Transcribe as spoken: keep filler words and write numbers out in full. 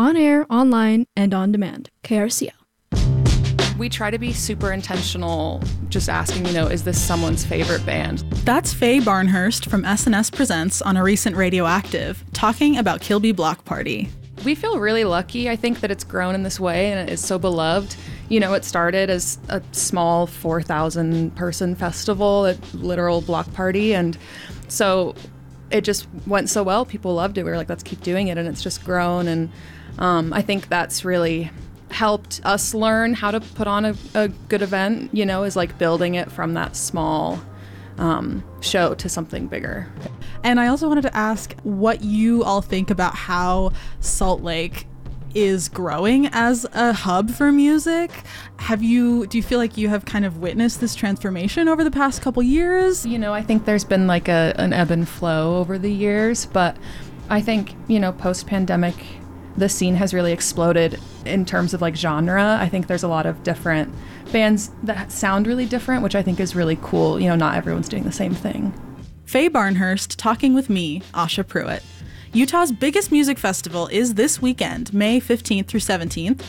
on air, online, and on demand. K R C O. We try to be super intentional, just asking, you know, is this someone's favorite band? That's Faye Barnhurst from S N S Presents on a recent Radioactive, talking about Kilby Block Party. We feel really lucky, I think, that it's grown in this way and it is so beloved. You know, it started as a small four thousand person festival, a literal block party, and so it just went so well. People loved it. We were like, let's keep doing it, and it's just grown, and um, I think that's really helped us learn how to put on a, a good event, you know, is like building it from that small um, show to something bigger. And I also wanted to ask what you all think about how Salt Lake is growing as a hub for music. Have you, do you feel like you have kind of witnessed this transformation over the past couple years? You know, I think there's been like a, an ebb and flow over the years, but I think, you know, post-pandemic, the scene has really exploded in terms of like genre. I think there's a lot of different bands that sound really different, which I think is really cool. You know, not everyone's doing the same thing. Faye Barnhurst talking with me, Asha Pruitt. Utah's biggest music festival is this weekend, May fifteenth through seventeenth,